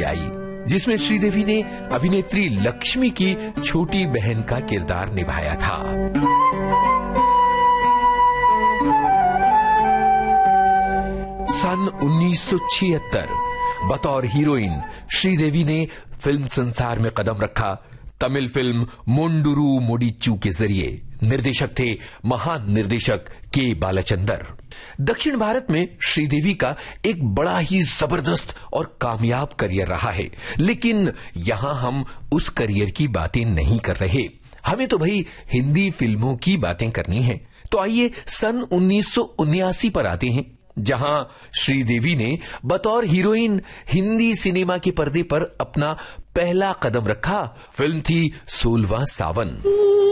Movie आई जिसमें श्रीदेवी ने अभिनेत्री लक्ष्मी की छोटी बहन का किरदार निभाया था। सन 1976 बतौर हीरोइन श्रीदेवी ने फिल्म संसार में कदम रखा। तमिल फिल्म मोंडुरु मोडिच्चू के जरिए निर्देशक थे महान निर्देशक के बालाचंदर। दक्षिण भारत में श्रीदेवी का एक बड़ा ही जबरदस्त और कामयाब करियर रहा है, लेकिन यहां हम उस करियर की बातें नहीं कर रहे। हमें तो भाई हिंदी फिल्मों की बातें करनी है। तो आइए सन 1979 पर आते हैं, जहां श्रीदेवी ने बतौर हीरोइन हिंदी सिनेमा के पर्दे पर अपना पहला कदम रखा। फिल्म थी 16वां सावन।